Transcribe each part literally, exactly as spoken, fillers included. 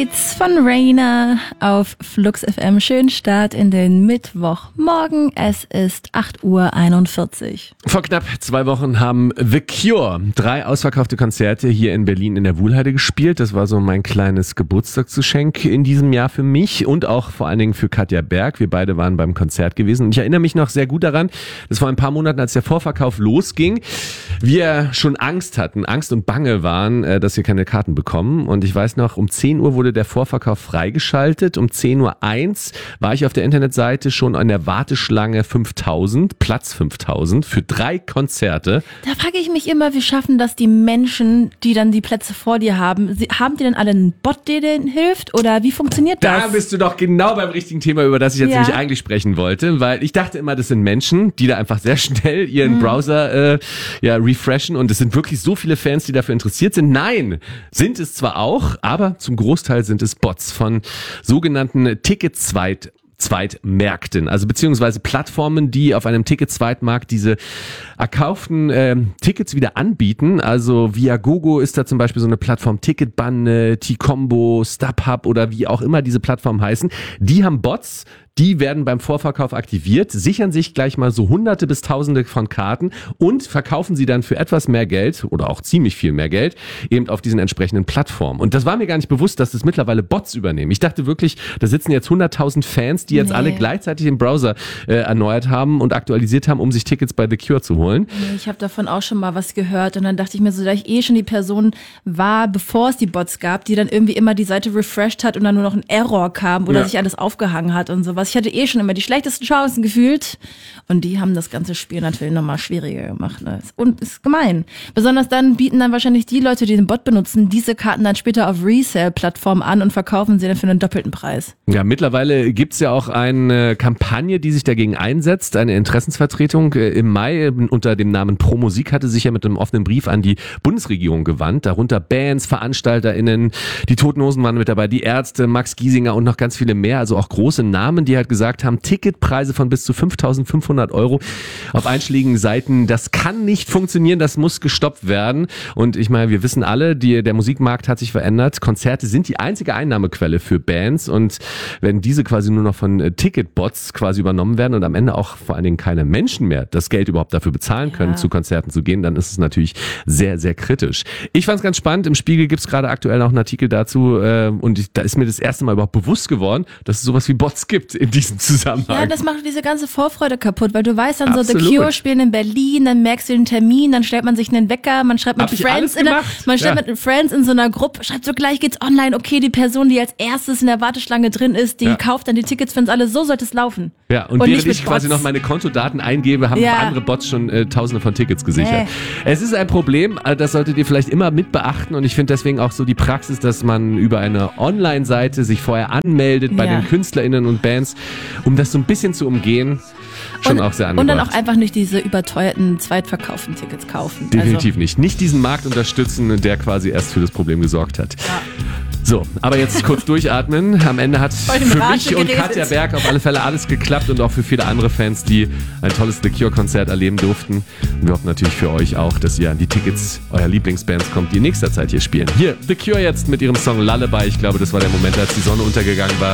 It's von Rainer auf Flux F M. Schönen Start in den Mittwochmorgen. Es ist acht Uhr einundvierzig. Vor knapp zwei Wochen haben The Cure drei ausverkaufte Konzerte hier in Berlin in der Wuhlheide gespielt. Das war so mein kleines Geburtstagsgeschenk in diesem Jahr für mich und auch vor allen Dingen für Katja Berg. Wir beide waren beim Konzert gewesen. Und ich erinnere mich noch sehr gut daran, dass vor ein paar Monaten, als der Vorverkauf losging, wir schon Angst hatten, Angst und Bange waren, dass wir keine Karten bekommen. Und ich weiß noch, um zehn Uhr wurde der Vorverkauf freigeschaltet. Um zehn Uhr eins war ich auf der Internetseite schon an der Warteschlange fünftausend, Platz fünftausend für drei Konzerte. Da frage ich mich immer, wie schaffen das die Menschen, die dann die Plätze vor dir haben? Sie, haben die denn alle einen Bot, der denen hilft? Oder wie funktioniert das? Da bist du doch genau beim richtigen Thema, über das ich jetzt ja. nämlich eigentlich sprechen wollte, weil ich dachte immer, das sind Menschen, die da einfach sehr schnell ihren hm. Browser äh, ja, refreshen und es sind wirklich so viele Fans, die dafür interessiert sind. Nein, sind es zwar auch, aber zum Großteil sind es Bots von sogenannten Ticket-Zweit- Zweitmärkten, also beziehungsweise Plattformen, die auf einem Ticket-Zweitmarkt diese erkauften äh, Tickets wieder anbieten. Also Viagogo ist da zum Beispiel so eine Plattform, Ticketbande, T-Combo, StubHub oder wie auch immer diese Plattformen heißen. Die haben Bots, die werden beim Vorverkauf aktiviert, sichern sich gleich mal so Hunderte bis Tausende von Karten und verkaufen sie dann für etwas mehr Geld oder auch ziemlich viel mehr Geld eben auf diesen entsprechenden Plattformen. Und das war mir gar nicht bewusst, dass das mittlerweile Bots übernehmen. Ich dachte wirklich, da sitzen jetzt hunderttausend Fans, die jetzt nee. alle gleichzeitig den Browser äh, erneuert haben und aktualisiert haben, um sich Tickets bei The Cure zu holen. Nee, ich habe davon auch schon mal was gehört und dann dachte ich mir so, da ich eh schon die Person war, bevor es die Bots gab, die dann irgendwie immer die Seite refreshed hat und dann nur noch ein Error kam oder ja. sich alles aufgehangen hat und sowas. Ich hatte eh schon immer die schlechtesten Chancen gefühlt und die haben das ganze Spiel natürlich nochmal schwieriger gemacht. Ne? Und ist gemein. Besonders dann bieten dann wahrscheinlich die Leute, die den Bot benutzen, diese Karten dann später auf Resale-Plattformen an und verkaufen sie dann für einen doppelten Preis. Ja, mittlerweile gibt's ja auch eine Kampagne, die sich dagegen einsetzt, eine Interessensvertretung. Im Mai unter dem Namen Pro Musik hatte sich ja mit einem offenen Brief an die Bundesregierung gewandt, darunter Bands, VeranstalterInnen, die Toten Hosen waren mit dabei, die Ärzte, Max Giesinger und noch ganz viele mehr, also auch große Namen, die halt gesagt haben, Ticketpreise von bis zu fünftausendfünfhundert Euro auf einschlägigen Seiten, das kann nicht funktionieren, das muss gestoppt werden. Und ich meine, wir wissen alle, die, der Musikmarkt hat sich verändert, Konzerte sind die einzige Einnahmequelle für Bands und wenn diese quasi nur noch von äh, Ticketbots quasi übernommen werden und am Ende auch vor allen Dingen keine Menschen mehr das Geld überhaupt dafür bezahlen können, ja. zu Konzerten zu gehen, dann ist es natürlich sehr, sehr kritisch. Ich fand es ganz spannend, im Spiegel gibt es gerade aktuell noch einen Artikel dazu äh, und ich, da ist mir das erste Mal überhaupt bewusst geworden, dass es sowas wie Bots gibt in diesem Zusammenhang. Ja, das macht diese ganze Vorfreude kaputt, weil du weißt dann Absolut. so, The Cure spielen in Berlin, dann merkst du den Termin, dann stellt man sich einen Wecker, man schreibt mit Hab Friends in der, man stellt ja. mit Friends in so einer Gruppe, schreibt so, gleich geht's online, okay, die Person, die als erstes in der Warteschlange drin ist, die ja. kauft dann die Tickets für uns alle, so sollte es laufen. Ja, und, und während ich quasi noch meine Kontodaten eingebe, haben ja. andere Bots schon äh, tausende von Tickets gesichert. Nee. Es ist ein Problem, das solltet ihr vielleicht immer mit beachten und ich finde deswegen auch so die Praxis, dass man über eine Online-Seite sich vorher anmeldet bei ja. den KünstlerInnen und Bands, um das so ein bisschen zu umgehen, schon und, auch sehr angebracht. Und dann auch einfach nicht diese überteuerten, zweitverkauften Tickets kaufen. Definitiv also. nicht. Nicht diesen Markt unterstützen, der quasi erst für das Problem gesorgt hat. Ja. So, aber jetzt kurz durchatmen. Am Ende hat für mich und Katja Berg auf alle Fälle alles geklappt und auch für viele andere Fans, die ein tolles The Cure-Konzert erleben durften. Und wir hoffen natürlich für euch auch, dass ihr an die Tickets eurer Lieblingsbands kommt, die in nächster Zeit hier spielen. Hier, The Cure jetzt mit ihrem Song Lullaby. Ich glaube, das war der Moment, als die Sonne untergegangen war.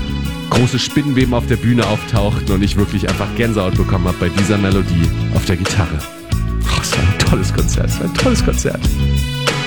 Große Spinnenweben auf der Bühne auftauchten und ich wirklich einfach Gänsehaut bekommen habe bei dieser Melodie auf der Gitarre. Oh, es war ein tolles Konzert, es war ein tolles Konzert.